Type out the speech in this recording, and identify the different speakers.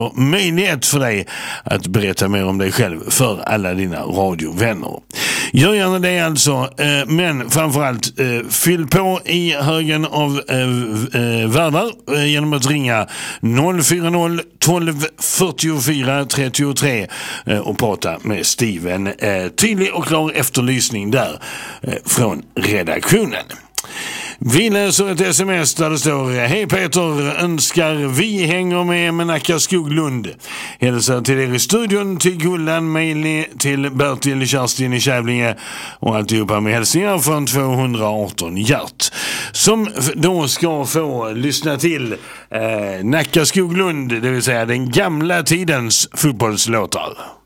Speaker 1: och möjlighet för dig att berätta mer om dig själv för alla dina radiovänner. Gör gärna det alltså, men framförallt fyll på i högen av värdar genom att ringa 040 12 44 33 och prata med Steven. Tydlig och klar efterlysning där från redaktionen. Vi läser ett sms där det står: Hej Peter, önskar vi hänger med Nacka Skoglund. Hälsar till er i studion, till Gullan, Meili, till Bertil, Kerstin i Kävlinge och alltihopa med hälsningar från 218 hjärt. Som då ska få lyssna till Nacka Skoglund, det vill säga den gamla tidens fotbollslåtar.